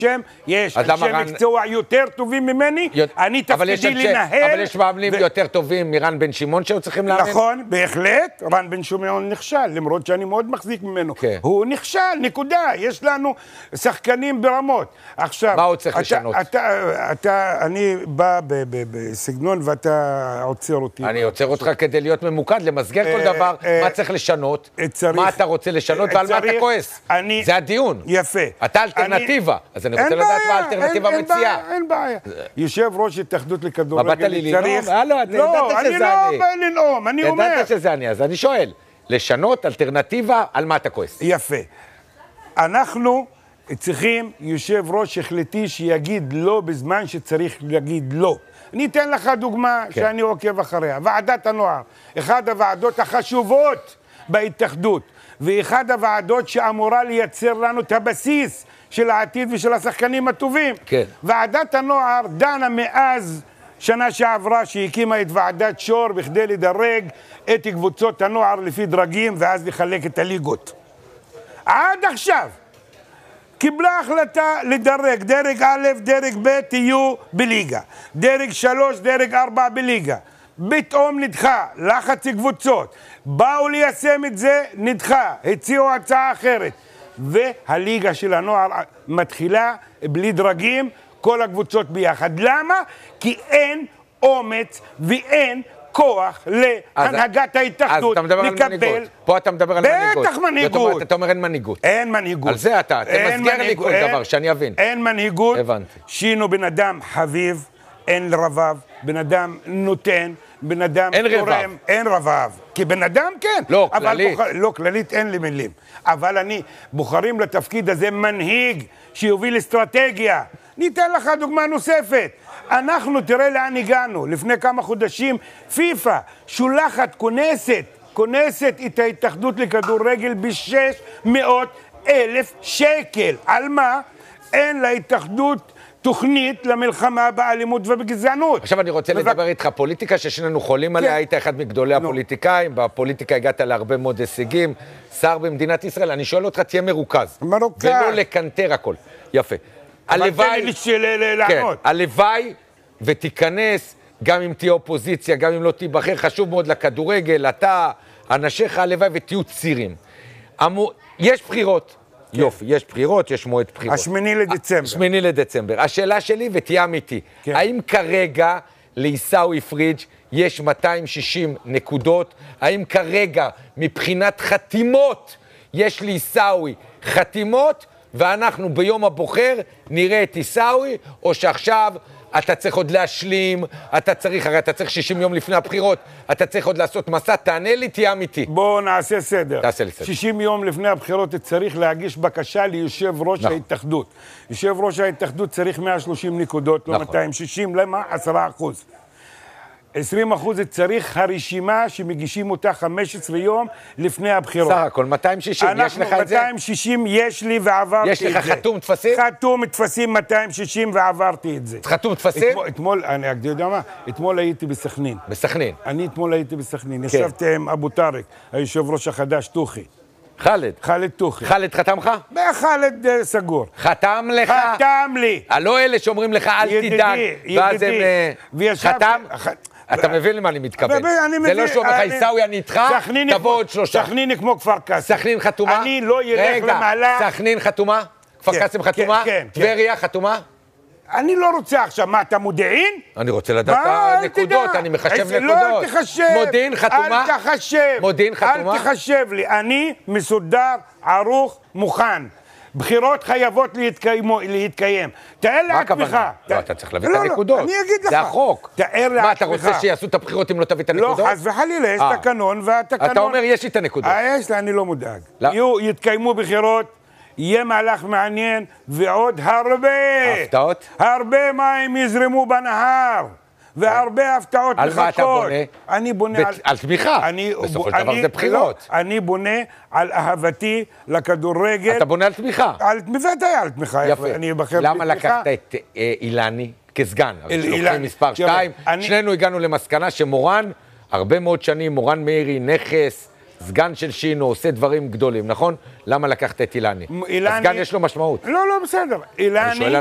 יש אנשי מקצוע יותר טובים ממני, אני תפקידי לנהל. אבל יש מאמנים יותר טובים מרן בן שמעון שהיו צריכים לאמן? נכון, בהחלט, רן בן שמעון נכשל, למרות שאני מאוד מחזיק ממנו. הוא נכשל, נקודה, יש לנו שחקנים ברמות. עכשיו, מה הוא צריך לשנות? אני בא בסגנון ואתה עוצר אותי. אני עוצר אותך כדי להיות ממוקד, למסגר כל דבר, מה צריך לשנות, מה אתה רוצה לשנות ועל מה אתה כועס. זה הדיון. יפה. אתה אלטרנטיבה, אז אני רוצה לדעת מה האלטרנטיבה מציעה. אין בעיה. יושב ראש התאחדות לכדורגל. באת לי לנאום? לא, אני לא בא לנאום, אני אומר. ידעת שזה אני, אז אני שואל, לשנות אלטרנטיבה, על מה אתה כועס? יפה. אנחנו צריכים יושב ראש החלטי שיגיד לא בזמן שצריך להגיד לא. אני אתן לך דוגמה שאני עוקב אחריה. ועדת הנוער, אחת הוועדות החשובות בהתאחדות, ואחד הוועדות שאמורה לייצר לנו את הבסיס של העתיד ושל השחקנים הטובים. כן. ועדת הנוער דנה מאז שנה שעברה שהקימה את ועדת שור בכדי לדרג את קבוצות הנוער לפי דרגים ואז לחלק את הליגות. עד עכשיו קיבלה החלטה לדרג, דרג א', דרג ב' יהיו בליגה, דרג 3, דרג 4 בליגה. פתאום נדחה, לחץ קבוצות, באו ליישם את זה, נדחה, הציעו הצעה אחרת. והליגה של הנוער מתחילה בלי דרגים, כל הקבוצות ביחד. למה? כי אין אומץ ואין כוח להנהגת ההתאחדות לקבל. פה אתה מדבר על מנהיגות. בטח מנהיגות. אתה אומר אין מנהיגות. אין מנהיגות. על זה אתה מסגר לי כל דבר, שאני אבין. אין מנהיגות. הבנתי. שינו בן אדם חביב, אין רבב, בן אדם נותן, בן אדם תורם, אין רבב. כי בן אדם כן. לא, כללית. לא, כללית אין לי מילים. אבל בוחרים לתפקיד הזה מנהיג שיוביל אסטרטגיה. ניתן לך דוגמה נוספת. אנחנו, תראה לאן הגענו. לפני כמה חודשים, פיפה שולחת כונסת את ההתאחדות לכדורגל ב$600,000. על מה? אין להתאחדות תוכנית למלחמה באלימות ובגזענות. עכשיו אני רוצה לדבר איתך פוליטיקה ששנינו חולים עליה, היית אחד מגדולי הפוליטיקאים, בפוליטיקה הגעת להרבה מאוד הישגים, שר במדינת ישראל, אני שואל אותך, תהיה מרוכז. מרוכז. ולא לקנטר הכל. יפה. הלוואי ותיכנס, גם אם תהיה אופוזיציה, גם אם לא תיבחר, חשוב מאוד לכדורגל, אתה, אנשיך, הלוואי ותהיו צירים. יש בחירות. יופי, יש בחירות, יש מועד בחירות. 8 לדצמבר. 8 לדצמבר. השאלה שלי, ותהיה אמיתי, האם כרגע לעיסאווי פריג' יש 260 נקודות? האם כרגע מבחינת חתימות יש לעיסאווי חתימות, ואנחנו ביום הבוחר נראה את עיסאווי, או שעכשיו אתה צריך עוד להשלים, אתה צריך 60 יום לפני הבחירות, אתה צריך עוד לעשות מסע, תענה לי, תהיה אמיתי. בואו נעשה סדר. תעשה לי סדר. 60 יום לפני הבחירות צריך להגיש בקשה ליושב ראש ההתאחדות. יושב ראש ההתאחדות צריך 130 נקודות, לא 260, למה? 10%. 20% צריך הרשימה שמגישים אותה 15 יום לפני הבחירות. סך הכל, 260, יש לך את זה? 260 יש לי ועברתי את זה. יש לך חתום תפסים? חתום תפסים 260 ועברתי את זה. חתום תפסים? אתמול, אני יודע מה, אתמול הייתי בסכנין. בסכנין? אני אתמול הייתי בסכנין. ישבתי עם אבו טארק, היושב ראש החדש, טוחי. חאלד טוחי. חאלד חתם לך? חאלד סגור. חתם לך? חתם לי. לא אלה שאומרים לך אל תדאג, ואז הם... חתם? אתה מבין למה אני מתכוון. זה לא שאומר לך, עיסאווי, אני איתך, תבוא עוד 3. סכנין כמו כפר קאסם. סכנין חתומה? אני לא ילך למעלה. סכנין חתומה? כפר קאסם חתומה? כן. טבריה חתומה? אני לא רוצה עכשיו, מה, אתה מודיעין? אני רוצה לדעת את הנקודות, אני מחשב נקודות. לא תחשב. מודיעין חתומה? אל תחשב. מודיעין חתומה? אל תחשב לי. אני מסודר, ערוך, מוכן. בחירות חייבות להתקיים. תאר לעצמך. לא, אתה צריך להביא את הנקודות. אני אגיד לך. זה החוק. תאר לעצמך. מה, אתה רוצה שיעשו את הבחירות אם לא תביא את הנקודות? לא, חס וחלילה, יש תקנון, והתקנון... אתה אומר, יש לי את הנקודות. יש לי, אני לא מודאג. יתקיימו בחירות, יהיה מהלך מעניין, ועוד הרבה. הפתעות? הרבה מים יזרמו בנהר. והרבה הפתעות מחכות. על מה אתה בונה? אני בונה על תמיכה. בסופו של דבר זה בחירות. אני בונה על אהבתי לכדורגל. אתה בונה על תמיכה. בוודאי על תמיכה. יפה. למה לקחת את אילני כסגן? לוקחים מספר 2. שנינו הגענו למסקנה שמורן, הרבה מאוד שנים, מורן מאירי, נכס, סגן של שינו עושה דברים גדולים, נכון? למה לקחת את אילני? הסגן יש לו משמעות. לא, בסדר. אילני...